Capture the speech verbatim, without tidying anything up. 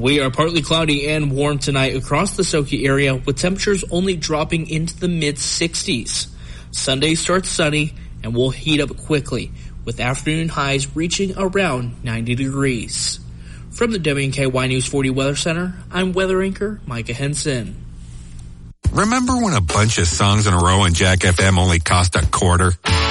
We are partly cloudy and warm tonight across the Soki area, with temperatures only dropping into the mid sixties. Sunday starts sunny and will heat up quickly, with afternoon highs reaching around ninety degrees. From the W K Y News forty Weather Center, I'm weather anchor Micah Henson. Remember when a bunch of songs in a row on Jack F M only cost a quarter?